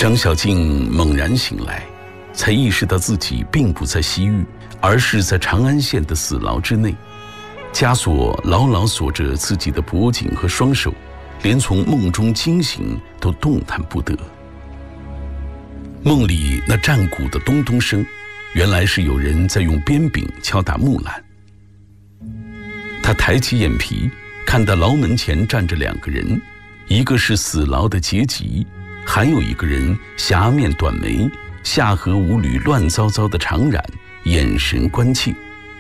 张小静猛然醒来，才意识到自己并不在西域，而是在长安县的死牢之内。枷锁牢牢锁着自己的脖颈和双手，连从梦中惊醒都动弹不得。梦里那战鼓的咚咚声，原来是有人在用鞭柄敲打木栏。他抬起眼皮，看到牢门前站着2个人，一个是死牢的结吉，还有一个人狭面短眉，下颌五缕乱糟糟的长髯，眼神关切。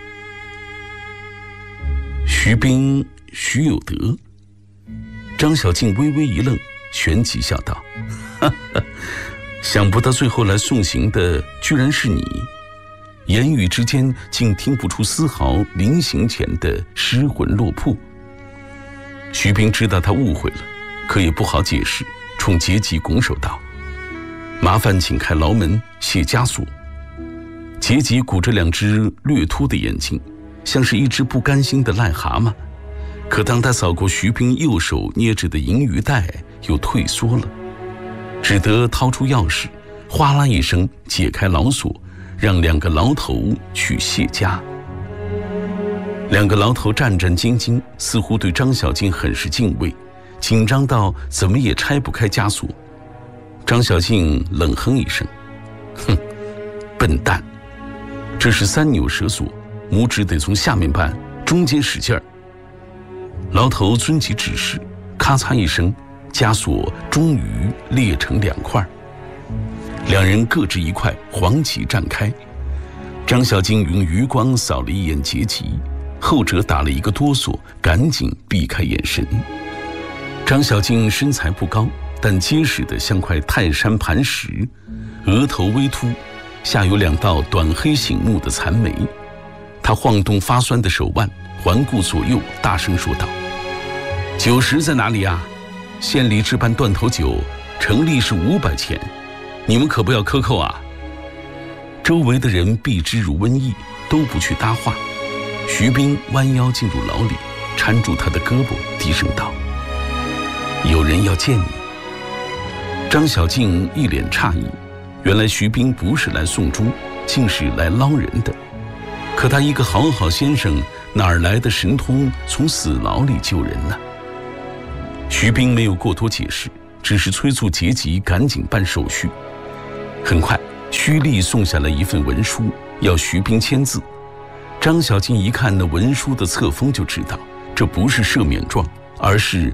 徐彬、徐有德。张小静微微一愣，旋即笑道：哈哈，想不到最后来送行的居然是你。言语之间竟听不出丝毫临行前的失魂落魄。徐彬知道他误会了，可也不好解释，冲结吉拱手道：麻烦请开牢门，卸枷锁。结吉鼓着2只略凸的眼睛，像是一只不甘心的癞蛤蟆，可当他扫过徐彬右手捏着的银鱼袋，又退缩了，只得掏出钥匙，哗啦一声解开牢锁，让2个牢头去卸枷。2个牢头战战兢兢，似乎对张小静很是敬畏，紧张到怎么也拆不开枷锁。张小静冷哼一声：哼，笨蛋，这是3钮蛇锁，拇指得从下面扳，中间使劲儿。牢头遵其指示，咔嚓一声，枷锁终于裂成2块。2人各执一块，黄旗绽开。张小静用余光扫了一眼结吉，后者打了一个哆嗦，赶紧避开眼神。张小静身材不高，但结实得像块泰山磐石，额头微凸，下有2道短黑醒目的残眉。她晃动发酸的手腕，环顾左右，大声说道：酒食在哪里啊？县里置办断头酒，成立是500钱，你们可不要克扣啊！周围的人避之如瘟疫，都不去搭话。徐彬弯腰进入牢里，搀住他的胳膊，低声道：有人要见你。张小静一脸诧异，原来徐彬不是来送终，竟是来捞人的。可他一个好好先生，哪儿来的神通从死牢里救人呢？徐彬没有过多解释，只是催促结吉赶紧办手续。很快，胥吏送下了一份文书，要徐彬签字。张小静一看那文书的册封，就知道这不是赦免状，而是